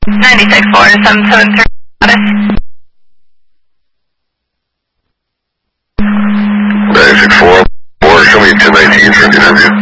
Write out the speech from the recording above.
964773. Status. 9644, show me 1019 for the interview.